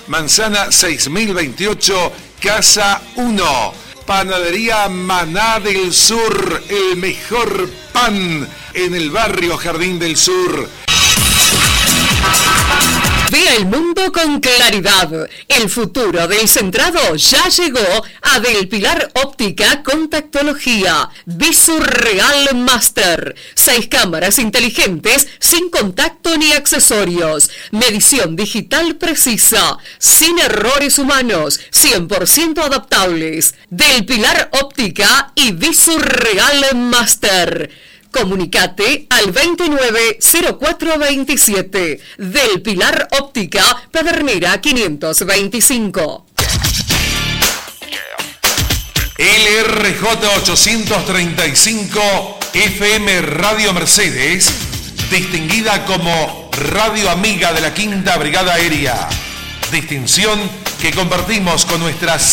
Manzana 6028, Casa 1. Panadería Maná del Sur, el mejor pan en el barrio Jardín del Sur. Ve el mundo con claridad. El futuro del centrado ya llegó a Del Pilar Óptica Contactología. Visurreal Master. 6 cámaras inteligentes sin contacto ni accesorios. Medición digital precisa. Sin errores humanos. 100% adaptables. Del Pilar Óptica y Visurreal Master. Comunicate al 290427. Del Pilar Óptica, Pedernera 525. LRJ 835 FM Radio Mercedes, distinguida como Radio Amiga de la Quinta Brigada Aérea. Distinción que compartimos con nuestras